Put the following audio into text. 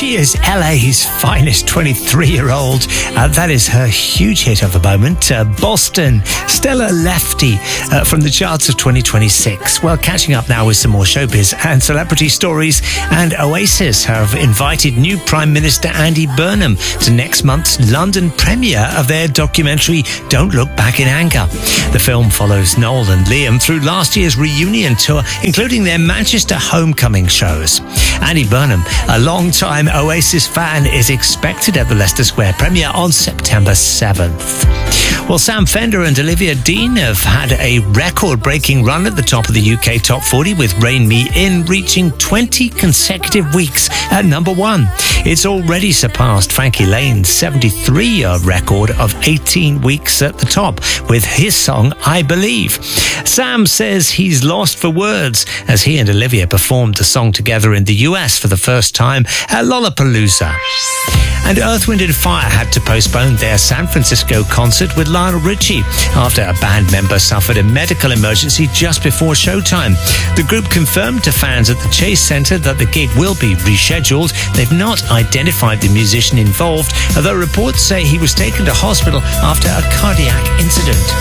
She is LA's finest 23-year-old. That is her huge hit of the moment. Boston, Stella Lefty from the charts of 2026. Well, catching up now with some more showbiz and celebrity stories. And Oasis have invited new Prime Minister Andy Burnham to next month's London premiere of their documentary Don't Look Back in Anger. The film follows Noel and Liam through last year's reunion tour, including their Manchester homecoming shows. Andy Burnham, a long-time Oasis fan, is expected at the Leicester Square premiere on September 7th. Well, Sam Fender and Olivia Dean have had a record-breaking run at the top of the UK Top 40 with Rain Me In, reaching 20 consecutive weeks at number one. It's already surpassed Frankie Lane's 73-year record of 18 weeks at the top with his song I Believe. Sam says he's lost for words as he and Olivia performed the song together in the US for the first time at Lollapalooza. And Earth, Wind & Fire had to postpone their San Francisco concert with Lionel Richie after a band member suffered a medical emergency just before showtime. The group confirmed to fans at the Chase Center that the gig will be rescheduled. They've not identified the musician involved, although reports say he was taken to hospital after a cardiac incident.